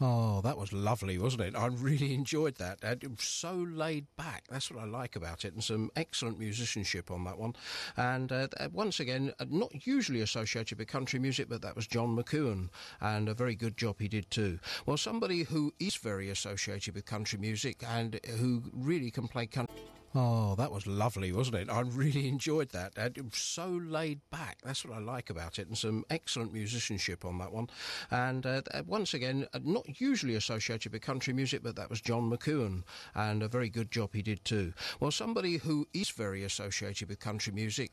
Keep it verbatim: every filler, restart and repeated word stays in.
Oh, that was lovely, wasn't it? I really enjoyed that. It was so laid back. That's what I like about it. And some excellent musicianship on that one. And uh, once again, not usually associated with country music, but that was John McEwen. And a very good job he did too. Well, somebody who is very associated with country music and who really can play country... Oh, that was lovely, wasn't it? I really enjoyed that. It was so laid back. That's what I like about it. And some excellent musicianship on that one. And uh, once again, not usually associated with country music, but that was John McEwen. And a very good job he did too. Well, somebody who is very associated with country music